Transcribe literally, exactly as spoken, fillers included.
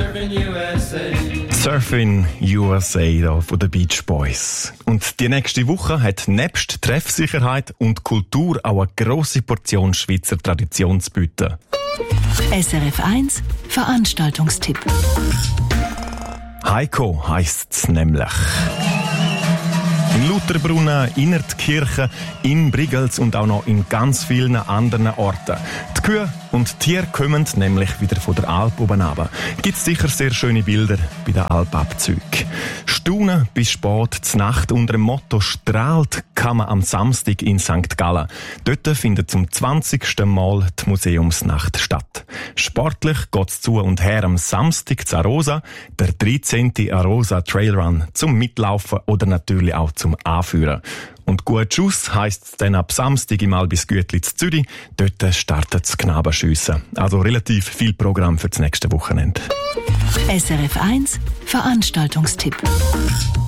Surfing U S A. Surfing U S A hier von den Beach Boys. Und die nächste Woche hat nebst Treffsicherheit und Kultur auch eine grosse Portion Schweizer Tradition zu bieten. S R F eins Veranstaltungstipp. Heiko heisst's nämlich. In Lutherbrunnen, in der Kirche, in Brigels und auch noch in ganz vielen anderen Orten. Die Kühe und die Tiere kommen nämlich wieder von der Alp oben runter. Gibt's sicher sehr schöne Bilder bei den Alpabzügen. Staunen bis spät, zur Nacht unter dem Motto «Strahlt» kann man am Samstag in Sankt Gallen. Dort findet zum zwanzigsten Mal die Museumsnacht statt. Sportlich geht's zu und her am Samstag zu Arosa, der dreizehnte Arosa Trailrun zum Mitlaufen oder natürlich auch zum Anführen. Und gut Schuss heisst es dann ab Samstag im Albis Gütli zu Zürich. Dort startet das Knabenschiessen. Also relativ viel Programm für das nächste Wochenende. S R F eins Veranstaltungstipp.